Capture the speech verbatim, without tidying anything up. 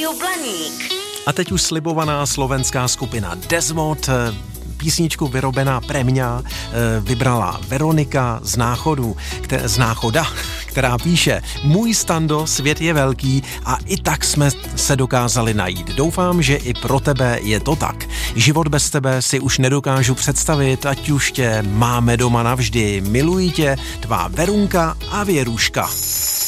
Rádio Blaník. A teď už slibovaná slovenská skupina Desmod. Písničku vyrobená Premia vybrala Veronika z Náchodu, které, z Náchoda, která píše: Můj Stando, svět je velký a i tak jsme se dokázali najít. Doufám, že i pro tebe je to tak. Život bez tebe si už nedokážu představit, ať už tě máme doma navždy. Miluji tě, tvá Verunka a Věruška.